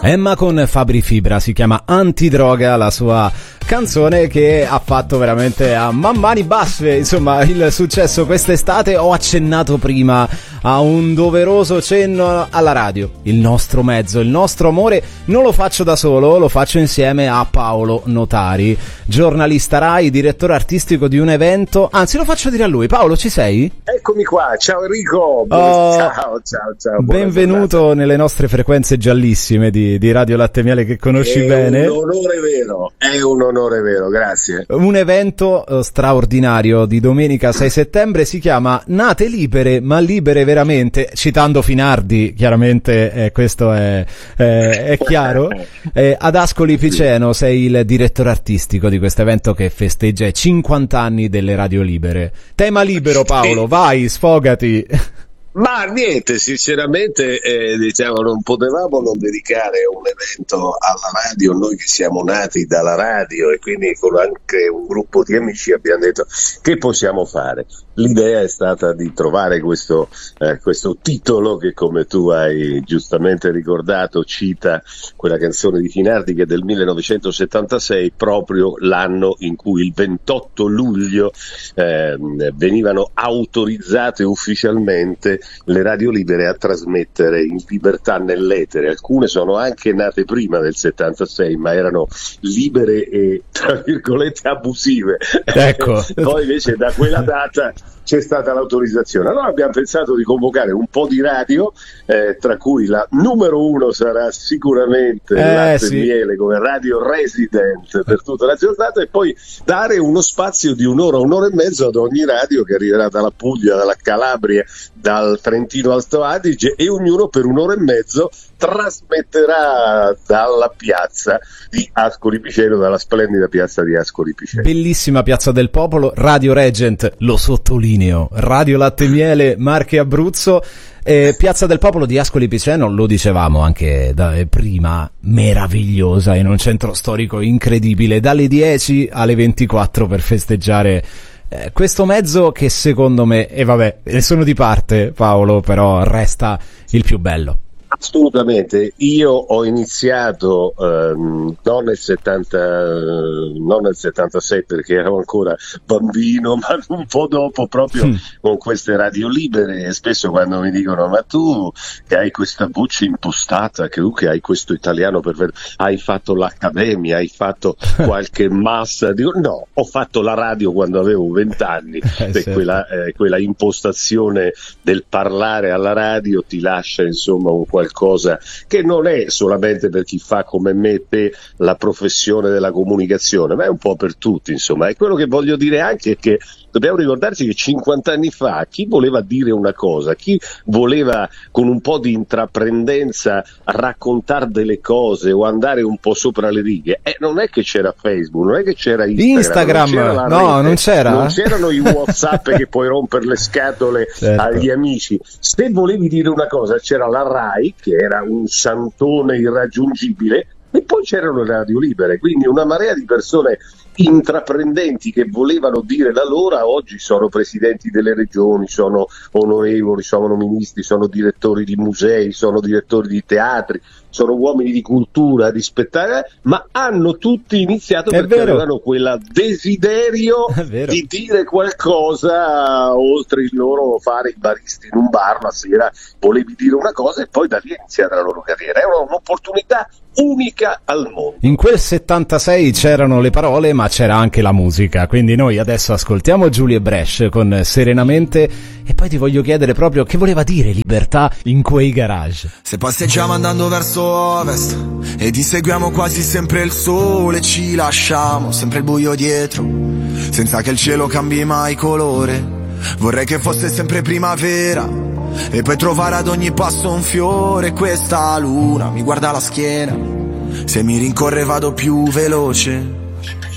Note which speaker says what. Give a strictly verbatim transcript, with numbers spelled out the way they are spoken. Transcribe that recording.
Speaker 1: Emma con Fabri Fibra, si chiama Antidroga la sua canzone, che ha fatto veramente a man mani basse insomma il successo quest'estate. Ho accennato prima a un doveroso cenno alla radio, il nostro mezzo, il nostro amore. Non lo faccio da solo, lo faccio insieme a Paolo Notari, giornalista Rai, direttore artistico di un evento. Anzi, lo faccio dire a lui. Paolo, ci sei?
Speaker 2: Eccomi qua, ciao Enrico.
Speaker 1: Oh,
Speaker 2: ciao, ciao, ciao.
Speaker 1: Benvenuto giornata nelle nostre frequenze giallissime di, di Radio Latte e Miele, che conosci
Speaker 2: è
Speaker 1: bene.
Speaker 2: È un onore vero, è un onore vero, grazie.
Speaker 1: Un evento uh, straordinario di domenica sei settembre, si chiama Nate Libere, ma libere veramente, citando Finardi, chiaramente, eh, questo è, eh, è chiaro. Eh, ad Ascoli Piceno sei il direttore artistico di questo evento che festeggia i cinquanta anni delle radio libere. Tema libero, Paolo, vai, sfogati.
Speaker 2: Ma niente, sinceramente eh, diciamo non potevamo non dedicare un evento alla radio, noi che siamo nati dalla radio e quindi con anche un gruppo di amici abbiamo detto che possiamo fare. L'idea è stata di trovare questo, eh, questo titolo che, come tu hai giustamente ricordato, cita quella canzone di Finardi che è del millenovecentosettantasei, proprio l'anno in cui il ventotto luglio eh, venivano autorizzate ufficialmente le radio libere a trasmettere in libertà nell'etere. Alcune sono anche nate prima del settantasei, ma erano libere e tra virgolette abusive.
Speaker 1: Ecco.
Speaker 2: Poi invece da quella data c'è stata l'autorizzazione. Allora abbiamo pensato di convocare un po' di radio, eh, tra cui la numero uno sarà sicuramente
Speaker 1: eh,
Speaker 2: Latte
Speaker 1: sì.
Speaker 2: e Miele come radio resident per tutta la giornata, e poi dare uno spazio di un'ora, un'ora e mezzo ad ogni radio che arriverà dalla Puglia, dalla Calabria, dal Trentino Alto Adige, e ognuno per un'ora e mezzo trasmetterà dalla piazza di Ascoli Piceno, dalla splendida piazza di Ascoli Piceno.
Speaker 1: Bellissima piazza del popolo, Radio Regent, lo sottolineo, Radio Latte e Miele, Marche Abruzzo, eh, piazza del popolo di Ascoli Piceno, lo dicevamo anche da, eh, prima, meravigliosa, in un centro storico incredibile, dalle dieci alle ventiquattro per festeggiare eh, questo mezzo che secondo me, e vabbè, sono di parte Paolo, però resta il più bello.
Speaker 2: Assolutamente, io ho iniziato ehm, non nel settanta, non nel settantasei perché ero ancora bambino, ma un po' dopo, proprio mm. con queste radio libere. E spesso quando mi dicono ma tu che hai questa voce impostata, che tu che hai questo italiano perfetto, hai fatto l'accademia, hai fatto qualche massa, dico no, ho fatto la radio quando avevo vent'anni, eh, certo. quella, eh, quella impostazione del parlare alla radio ti lascia insomma un qualcosa che non è solamente per chi fa come me e te la professione della comunicazione, ma è un po' per tutti, insomma. E quello che voglio dire anche è che dobbiamo ricordarci che cinquanta anni fa chi voleva dire una cosa, chi voleva con un po' di intraprendenza raccontare delle cose o andare un po' sopra le righe, eh, non è che c'era Facebook, non è che c'era Instagram,
Speaker 1: Instagram
Speaker 2: non c'era
Speaker 1: no,
Speaker 2: rete,
Speaker 1: non c'era,
Speaker 2: non c'erano i WhatsApp che puoi rompere le scatole certo. agli amici. Se volevi dire una cosa c'era la Rai, che era un santone irraggiungibile, e poi c'erano le radio libere, quindi una marea di persone intraprendenti che volevano dire la loro. Oggi sono presidenti delle regioni, sono onorevoli, sono ministri, sono direttori di musei, sono direttori di teatri, sono uomini di cultura, di spettacolo, ma hanno tutti iniziato
Speaker 1: È
Speaker 2: perché
Speaker 1: vero.
Speaker 2: avevano quel desiderio di dire qualcosa oltre il loro fare i baristi in un bar la sera, volevi dire una cosa e poi da lì è iniziata la loro carriera. È un'opportunità unica al mondo.
Speaker 1: In quel settantasei c'erano le parole, ma c'era anche la musica, quindi noi adesso ascoltiamo Giulie Brescia con Serenamente e poi ti voglio chiedere proprio che voleva dire libertà in quei garage.
Speaker 3: Se passeggiamo andando verso ovest ed inseguiamo quasi sempre il sole, ci lasciamo sempre il buio dietro senza che il cielo cambi mai colore. Vorrei che fosse sempre primavera e poi trovare ad ogni passo un fiore. Questa luna mi guarda la schiena, se mi rincorre vado più veloce.